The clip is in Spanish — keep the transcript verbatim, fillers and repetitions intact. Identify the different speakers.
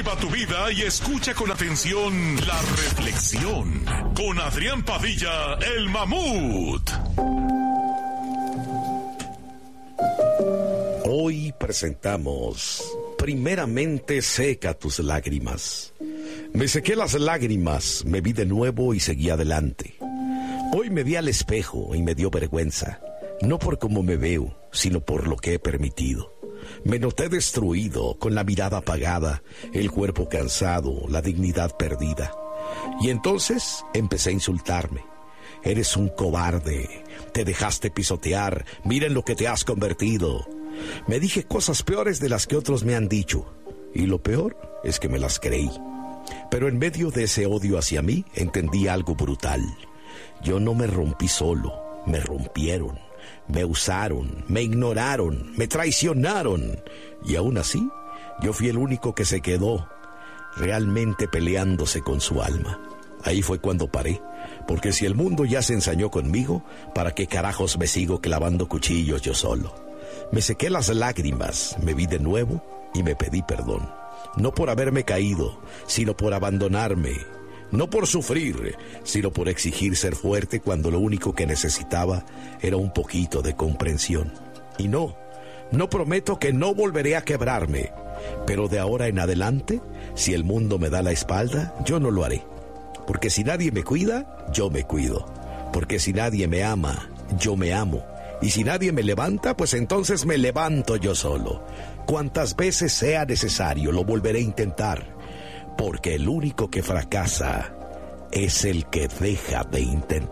Speaker 1: Viva tu vida y escucha con atención la reflexión con Adrián Padilla, el Mamut.
Speaker 2: Hoy presentamos Primeramente seca tus lágrimas. Me sequé las lágrimas, me vi de nuevo y seguí adelante. Hoy me vi al espejo y me dio vergüenza, no por cómo me veo, sino por lo que he permitido. Me noté destruido, con la mirada apagada, el cuerpo cansado, la dignidad perdida. Y entonces empecé a insultarme. Eres un cobarde, te dejaste pisotear, mira en lo que te has convertido. Me dije cosas peores de las que otros me han dicho, y lo peor es que me las creí. Pero en medio de ese odio hacia mí, entendí algo brutal. Yo no me rompí solo, me rompieron, me usaron, me ignoraron, me traicionaron. Y aún así, yo fui el único que se quedó realmente peleándose con su alma. Ahí fue cuando paré, porque si el mundo ya se ensañó conmigo, ¿para qué carajos me sigo clavando cuchillos yo solo? Me sequé las lágrimas, me vi de nuevo y me pedí perdón. No por haberme caído, sino por abandonarme. No por sufrir, sino por exigir ser fuerte cuando lo único que necesitaba era un poquito de comprensión. Y no, no prometo que no volveré a quebrarme, pero de ahora en adelante, si el mundo me da la espalda, yo no lo haré. Porque si nadie me cuida, yo me cuido. Porque si nadie me ama, yo me amo. Y si nadie me levanta, pues entonces me levanto yo solo. Cuantas veces sea necesario, lo volveré a intentar. Porque el único que fracasa es el que deja de intentar.